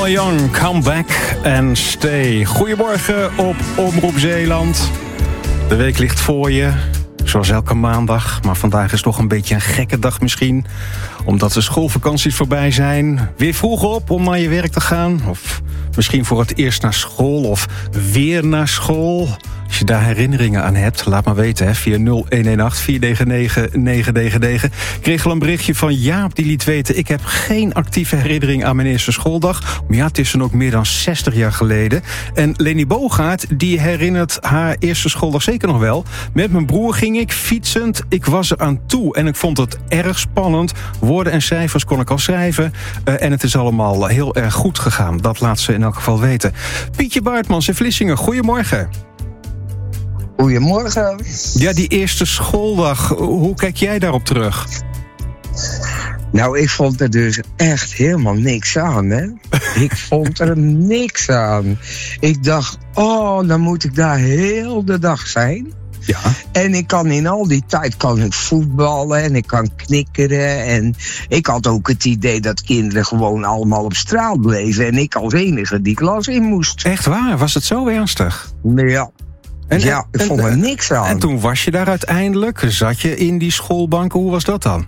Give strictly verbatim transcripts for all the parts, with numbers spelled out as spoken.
Neil Young, Come Back and Stay. Goedemorgen op Omroep Zeeland. De week ligt voor je, zoals elke maandag. Maar vandaag is toch een beetje een gekke dag misschien. Omdat de schoolvakanties voorbij zijn. Weer vroeg op om naar je werk te gaan. Of misschien voor het eerst naar school of weer naar school. Als je daar herinneringen aan hebt, laat maar weten hè, via nul een een acht vier negen negen negen negen negen. Ik kreeg al een berichtje van Jaap die liet weten: ik heb geen actieve herinnering aan mijn eerste schooldag. Maar ja, het is dan ook meer dan zestig jaar geleden. En Leni Bogaert, die herinnert haar eerste schooldag zeker nog wel. Met mijn broer ging ik fietsend. Ik was er aan toe en ik vond het erg spannend. Woorden en cijfers kon ik al schrijven. Uh, en het is allemaal heel erg goed gegaan. Dat laat ze in elk geval weten. Pietje Baartmans in Vlissingen, goedemorgen. Goedemorgen. Ja, die eerste schooldag, hoe kijk jij daarop terug? Nou, ik vond er dus echt helemaal niks aan, hè. Ik vond er niks aan. Ik dacht, oh, dan moet ik daar heel de dag zijn. Ja. En ik kan in al die tijd kan ik voetballen en ik kan knikkeren. En ik had ook het idee dat kinderen gewoon allemaal op straat bleven. En ik als enige die klas in moest. Echt waar? Was het zo ernstig? Ja. En, ja, ik en, vond er niks aan. En toen was je daar uiteindelijk, zat je in die schoolbanken, hoe was dat dan?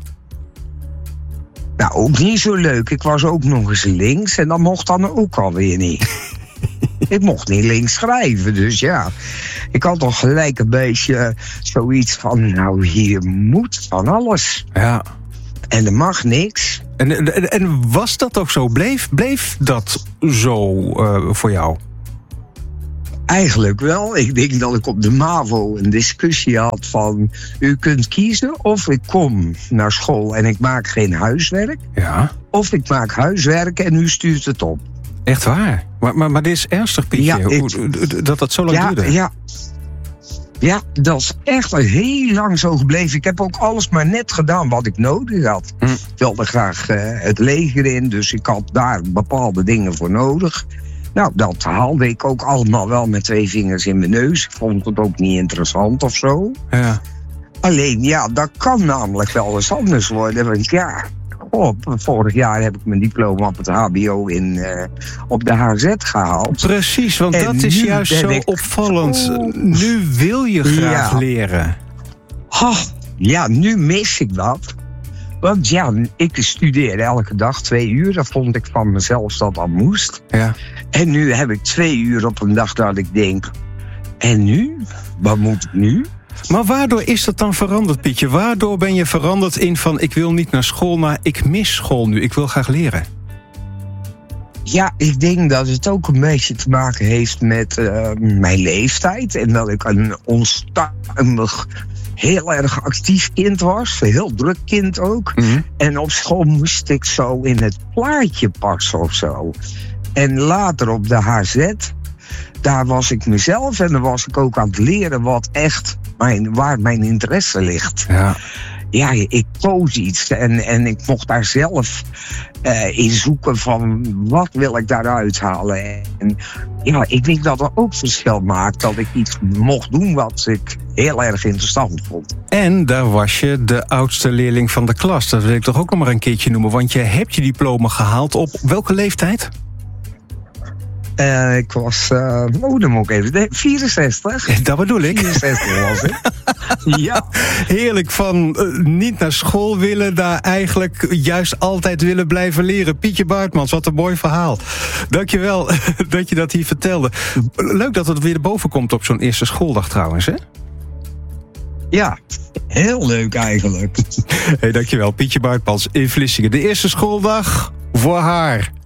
Nou, ook niet zo leuk. Ik was ook nog eens links en dat mocht dan ook alweer niet. Ik mocht niet links schrijven, dus ja. Ik had toch gelijk een beetje zoiets van, nou, hier moet van alles. Ja. En er mag niks. En, en, en was dat ook zo? Bleef, bleef dat zo uh, voor jou? Eigenlijk wel. Ik denk dat ik op de MAVO een discussie had van, u kunt kiezen of ik kom naar school en ik maak geen huiswerk. Ja. Of ik maak huiswerk en u stuurt het op. Echt waar? Maar, maar, maar dit is ernstig, Pietje, ja, ik, dat dat zo lang ja, duurde. Ja, ja, dat is echt heel lang zo gebleven. Ik heb ook alles maar net gedaan wat ik nodig had. Hm. Ik wilde graag uh, het leger in, dus ik had daar bepaalde dingen voor nodig. Nou, dat haalde ik ook allemaal wel met twee vingers in mijn neus. Ik vond het ook niet interessant of zo. Ja. Alleen, ja, dat kan namelijk wel eens anders worden. Want ja, oh, vorig jaar heb ik mijn diploma op het H B O in, uh, op de H Z gehaald. Precies, want en dat is juist zo ik... opvallend. Oh. Nu wil je graag ja. leren. Oh, ja, nu mis ik dat. Want ja, ik studeerde elke dag twee uur. Dat vond ik van mezelf dat dat moest. Ja. En nu heb ik twee uur op een dag dat ik denk, en nu? Wat moet ik nu? Maar waardoor is dat dan veranderd, Pietje? Waardoor ben je veranderd in van, ik wil niet naar school, maar ik mis school nu. Ik wil graag leren. Ja, ik denk dat het ook een beetje te maken heeft met uh, mijn leeftijd. En dat ik een onstuimig, heel erg actief kind was. Een heel druk kind ook. Mm-hmm. En op school moest ik zo in het plaatje passen of zo. En later op de H Z, daar was ik mezelf. En dan was ik ook aan het leren wat echt mijn, waar mijn interesse ligt. Ja. Ja, ik koos iets en, en ik mocht daar zelf uh, in zoeken van wat wil ik daaruit halen. En ja, ik denk dat dat ook verschil maakt dat ik iets mocht doen wat ik heel erg interessant vond. En daar was je de oudste leerling van de klas. Dat wil ik toch ook nog maar een keertje noemen. Want je hebt je diploma gehaald op welke leeftijd? Uh, ik was, uh, oh, dan moet ik even denken, vierenzestig. Dat bedoel ik. vierenzestig was ik. Ja. Heerlijk, van uh, niet naar school willen, naar eigenlijk juist altijd willen blijven leren. Pietje Baartmans, wat een mooi verhaal. Dankjewel dat je dat hier vertelde. Leuk dat het weer boven komt op zo'n eerste schooldag trouwens, hè? Ja, heel leuk eigenlijk. Hey, dankjewel, Pietje Baartmans in Vlissingen. De eerste schooldag voor haar.